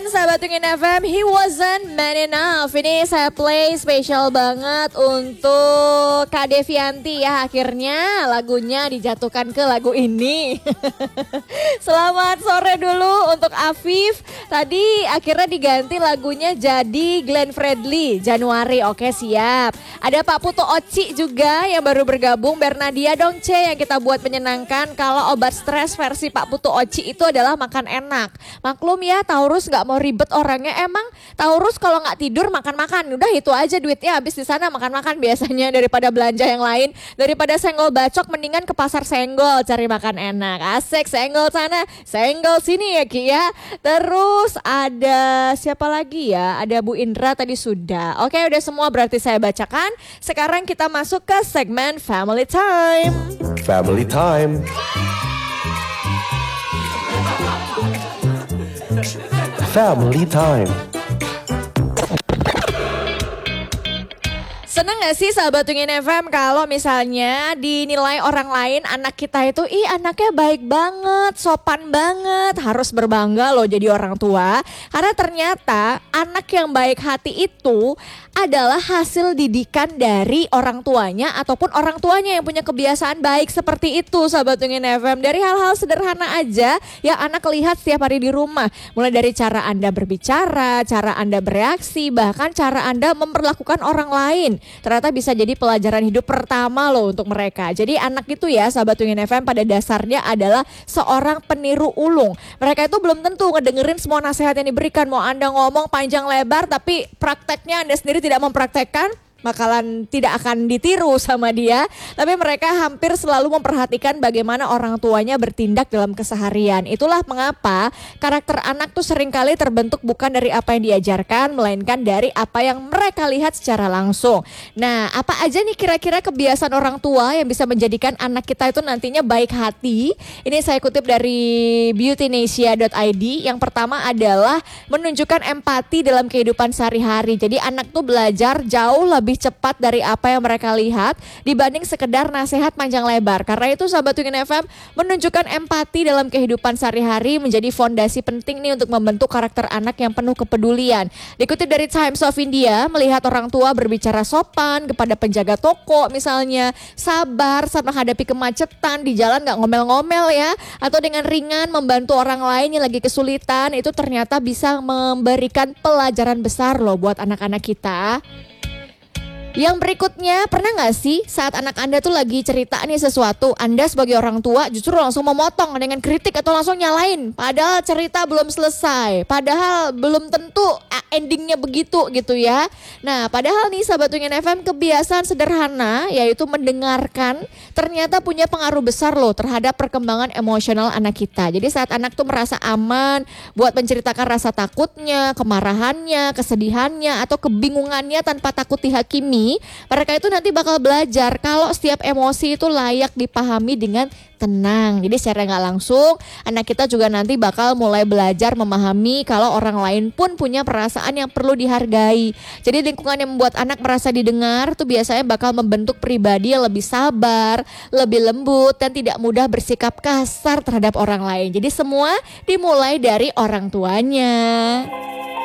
sahabat Tungin FM, He Wasn't Man Enough. Ini saya play spesial banget untuk Kak Devianti ya. Akhirnya lagunya dijatuhkan ke lagu ini. Selamat sore dulu untuk Afif. Tadi akhirnya diganti lagunya jadi Glenn Fredly, Januari. Oke, siap. Ada Pak Putu Oci juga yang baru bergabung. Bernadia dong C yang kita buat menyenangkan. Kalau obat stres versi Pak Putu Oci itu adalah makan enak. Maklum ya, Taurus gak mau ribet orangnya. Emang Taurus kalau gak tidur makan-makan. Udah itu aja duitnya habis di sana makan-makan biasanya daripada belanja yang lain. Daripada senggol bacok mendingan ke pasar senggol cari makan enak. Asik, senggol sana, senggol sini ya Ki ya. Terus ada siapa lagi ya? Ada Bu Indra tadi sudah. Oke, udah semua berarti saya bacakan. Sekarang kita masuk ke segmen Family Time. Family Time. Family Time. Seneng gak sih sahabat Tungin FM kalau misalnya dinilai orang lain anak kita itu anaknya baik banget, sopan banget, harus berbangga loh jadi orang tua. Karena ternyata anak yang baik hati itu adalah hasil didikan dari orang tuanya ataupun orang tuanya yang punya kebiasaan baik seperti itu sahabat Tungin FM. Dari hal-hal sederhana aja yang anak lihat setiap hari di rumah. Mulai dari cara Anda berbicara, cara Anda bereaksi, bahkan cara Anda memperlakukan orang lain. Ternyata bisa jadi pelajaran hidup pertama loh untuk mereka. Jadi anak itu ya sahabat Tungin FM pada dasarnya adalah seorang peniru ulung. Mereka itu belum tentu ngedengerin semua nasihat yang diberikan. Mau Anda ngomong panjang lebar tapi prakteknya Anda sendiri tidak mempraktekkan, bakalan tidak akan ditiru sama dia. Tapi mereka hampir selalu memperhatikan bagaimana orang tuanya bertindak dalam keseharian. Itulah mengapa karakter anak tuh seringkali terbentuk bukan dari apa yang diajarkan, melainkan dari apa yang mereka lihat secara langsung. Nah, apa aja nih kira-kira kebiasaan orang tua yang bisa menjadikan anak kita itu nantinya baik hati? Ini saya kutip dari beautynesia.id. Yang pertama adalah menunjukkan empati dalam kehidupan sehari-hari. Jadi anak tuh belajar jauh lebih cepat dari apa yang mereka lihat dibanding sekedar nasihat panjang lebar. Karena itu sahabat Tungin FM, menunjukkan empati dalam kehidupan sehari-hari menjadi fondasi penting nih untuk membentuk karakter anak yang penuh kepedulian. Dikutip dari Times of India, melihat orang tua berbicara sopan kepada penjaga toko misalnya, sabar saat menghadapi kemacetan di jalan, gak ngomel-ngomel ya, atau dengan ringan membantu orang lain yang lagi kesulitan, itu ternyata bisa memberikan pelajaran besar loh buat anak-anak kita. Yang berikutnya, pernah gak sih saat anak Anda tuh lagi cerita nih sesuatu, Anda sebagai orang tua justru langsung memotong dengan kritik atau langsung nyalain, padahal cerita belum selesai, padahal belum tentu endingnya begitu gitu ya. Nah, padahal nih sahabat Tungin FM, kebiasaan sederhana yaitu mendengarkan ternyata punya pengaruh besar loh terhadap perkembangan emosional anak kita. Jadi saat anak tuh merasa aman buat menceritakan rasa takutnya, kemarahannya, kesedihannya, atau kebingungannya tanpa takut dihakimi, mereka itu nanti bakal belajar kalau setiap emosi itu layak dipahami dengan tenang. Jadi secara gak langsung anak kita juga nanti bakal mulai belajar memahami kalau orang lain pun punya perasaan yang perlu dihargai. Jadi lingkungan yang membuat anak merasa didengar tuh biasanya bakal membentuk pribadi yang lebih sabar, lebih lembut, dan tidak mudah bersikap kasar terhadap orang lain. Jadi semua dimulai dari orang tuanya.